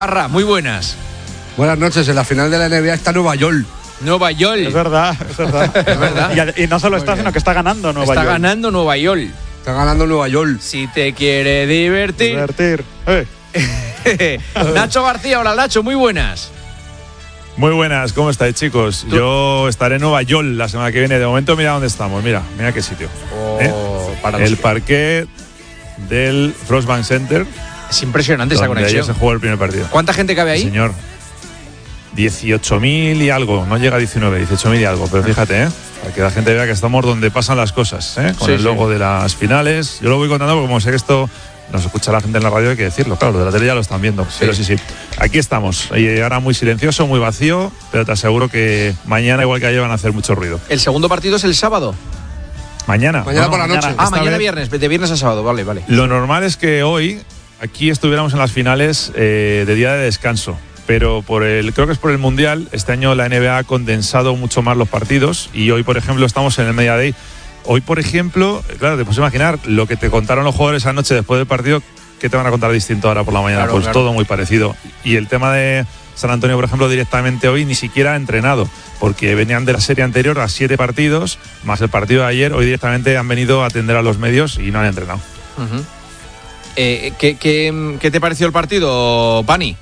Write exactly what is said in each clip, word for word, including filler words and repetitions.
Parra, muy buenas. Buenas noches. En la final de la N B A está Nueva York. Nueva York. Es verdad, es verdad. Es verdad. Y, y no solo está, sino que está ganando Nueva Está York. ganando Nueva York. Está ganando Nueva York. Si te quiere divertir. Divertir. Eh. Nacho García, hola Nacho, muy buenas. Muy buenas, ¿cómo estáis, chicos? ¿Tú? Yo estaré en Nueva York la semana que viene. De momento, mira dónde estamos. Mira, mira qué sitio. Oh, ¿Eh? para El los- parqué del Frostbank Center. Es impresionante esa Donde ayer conexión. se jugó el primer partido. ¿Cuánta gente cabe ahí? Señor. dieciocho mil y algo. No llega a diecinueve, dieciocho mil y algo. Pero fíjate, ¿eh? Para que la gente vea que estamos donde pasan las cosas, ¿eh? Con Sí, el logo sí. de las finales. Yo lo voy contando porque como sé que esto nos escucha la gente en la radio, hay que decirlo. Claro, de la tele ya lo están viendo. Pero sí, sí. Aquí estamos. Y ahora muy silencioso, muy vacío. Pero te aseguro que mañana, igual que ayer, van a hacer mucho ruido. El segundo partido es el sábado. Mañana. Mañana No, por la mañana. noche. Ah, Esta mañana vez- viernes, de viernes a sábado, vale, vale. Lo normal es que hoy aquí estuviéramos en las finales eh, de día de descanso, pero por el creo que es por el Mundial. Este año la N B A ha condensado mucho más los partidos y hoy, por ejemplo, estamos en el Media Day. Hoy, por ejemplo, claro, te puedes imaginar lo que te contaron los jugadores anoche después del partido. ¿Qué te van a contar distinto ahora por la mañana? Claro, pues claro. todo muy parecido. Y el tema de San Antonio, por ejemplo, directamente hoy ni siquiera ha entrenado, porque venían de la serie anterior a siete partidos, más el partido de ayer. Hoy directamente han venido a atender a los medios y no han entrenado. Ujú. Eh, ¿qué, qué, qué te pareció el partido, Pani?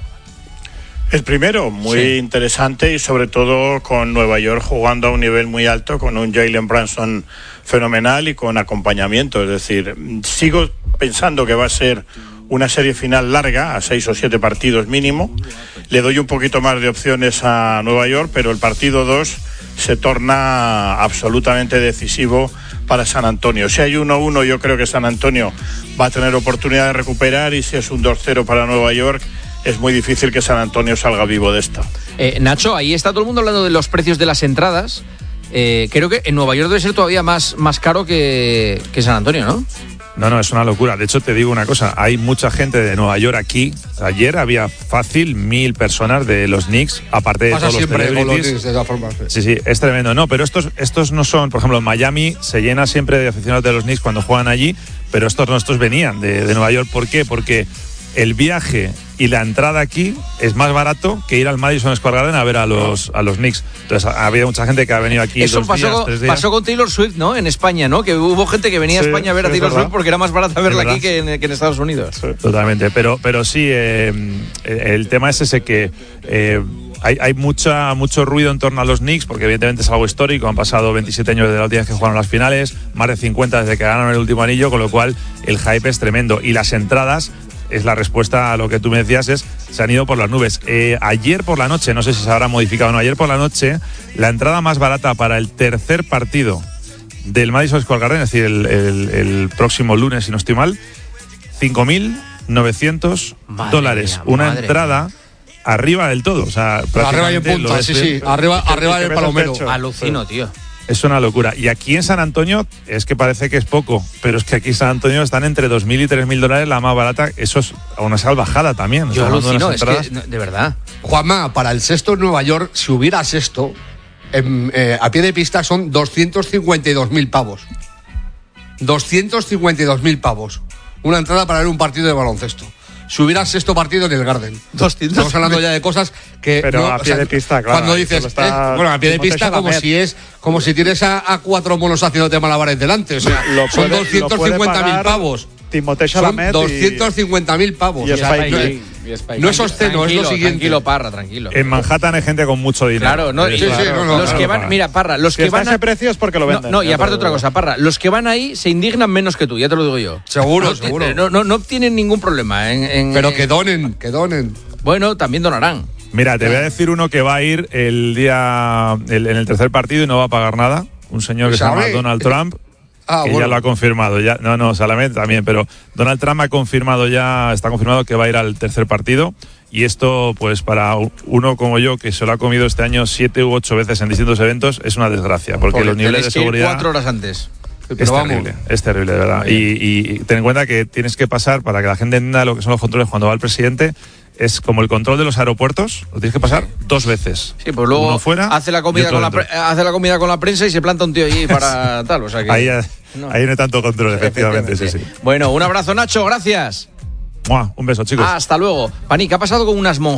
El primero, muy Sí. interesante y sobre todo con Nueva York jugando a un nivel muy alto, con un Jalen Brunson fenomenal y con acompañamiento. Es decir, sigo pensando que va a ser una serie final larga, a seis o siete partidos mínimo. Le doy un poquito más de opciones a Nueva York, pero el partido dos se torna absolutamente decisivo para San Antonio. Si hay uno uno, yo creo que San Antonio va a tener oportunidad de recuperar, y si es un dos cero para Nueva York, es muy difícil que San Antonio salga vivo de esta. Eh, Nacho, ahí está todo el mundo hablando de los precios de las entradas. Eh, creo que en Nueva York debe ser todavía más, más caro que, que San Antonio, ¿no? No, no, es una locura. De hecho, te digo una cosa, hay mucha gente de Nueva York aquí. Ayer había fácil mil personas de los Knicks, aparte de Pasa todos los siempre con los celebrities. Knicks, de todas formas. Sí, sí, es tremendo. No, pero estos, estos no son, por ejemplo, en Miami se llena siempre de aficionados de los Knicks cuando juegan allí, pero estos no, estos venían de, de Nueva York. ¿Por qué? Porque el viaje y la entrada aquí es más barato que ir al Madison Square Garden a ver a los, a los Knicks. Entonces ha habido mucha gente que ha venido aquí Eso dos pasó, días, con, tres días. pasó con Taylor Swift, ¿no? En España, ¿no? Que hubo gente que venía a Sí, España a ver a sí, es Taylor verdad. Swift porque era más barata verla verdad. aquí que en, que en Estados Unidos. Totalmente, pero, pero sí, eh, el tema es ese que eh, hay, hay mucha, mucho ruido en torno a los Knicks, porque evidentemente es algo histórico. Han pasado veintisiete años desde la última vez que jugaron las finales, más de cincuenta desde que ganaron el último anillo, con lo cual el hype es tremendo. Y las entradas, es la respuesta a lo que tú me decías, es se han ido por las nubes. Eh, ayer por la noche, no sé si se habrá modificado o no, ayer por la noche, la entrada más barata para el tercer partido del Madison Square Garden, es decir, el, el- el próximo lunes, si no estoy mal, cinco mil novecientos Madre dólares. mía, Una madre entrada arriba del todo. O sea, Arriba y en prácticamente lo punta, ves sí, bien. sí. Arriba, que- arriba que del ves el palomero. techo. Alucino, tío. Es una locura. Y aquí en San Antonio, es que parece que es poco, pero es que aquí en San Antonio están entre dos mil y tres mil dólares la más barata. Eso es a una salvajada también. Yo Estamos hablando de alucino, unas es entradas. que, no, de verdad. Juanma, para el sexto en Nueva York, si hubiera sexto, en, eh, a pie de pista son doscientos cincuenta y dos mil pavos. doscientos cincuenta y dos mil pavos. Una entrada para ver un partido de baloncesto. Si hubiera sexto partido en el Garden. Estamos hablando ya de cosas que. Pero no, a pie de pista, claro, Cuando ahí dices. solo está eh, bueno, a pie de Timothée pista, como Chalamet. si es. Como si tienes a, a cuatro monos haciéndote malabares delante. O sea, Lo son puede- doscientos lo puede cincuenta mil pagar pavos. Timothée Son Chalamet y- doscientos cincuenta mil pavos. y O sea, Spike no- Lee. no es obsceno, es lo Tranquilo, siguiente. Tranquilo, Parra, tranquilo. En Manhattan hay gente con mucho dinero. Claro, no, Eh, y- sí, sí, no, no, los claro, que van, para- mira, Parra, los Si que está van ese a, precio es porque lo no, venden. no, y ya aparte te lo otra digo. cosa, Parra, los que van ahí se indignan menos que tú, ya te lo digo yo. Seguro, no, seguro. No, no, no tienen ningún problema. En, en- Pero que donen, que donen. Bueno, también donarán. Mira, te voy a decir uno que va a ir el día el- en el tercer partido y no va a pagar nada. Un señor que se llama ¿Sabe? Donald Trump. Ah, que bueno. ya lo ha confirmado. Ya, no, no, Chalamet también, pero Donald Trump ha confirmado ya, está confirmado que va a ir al tercer partido. Y esto, pues para uno como yo, que se lo ha comido este año siete u ocho veces en distintos eventos, es una desgracia, porque Porque los niveles de tenéis que ir seguridad cuatro horas antes. es Pero vamos. terrible, es terrible, de verdad. Y, y ten en cuenta que tienes que pasar, para que la gente entienda lo que son los controles cuando va el presidente, es como el control de los aeropuertos, lo tienes que pasar dos veces. Sí, pues luego Uno fuera hace la y comida otro con la dentro. pre- hace la comida con la prensa y se planta un tío allí para tal, o sea que Ahí, ya- no. ahí no hay tanto control, efectivamente, sí, sí. Bueno, un abrazo, Nacho, gracias. ¡Mua! Un beso, chicos. Hasta luego. Pani, ¿qué ha pasado con unas monjas?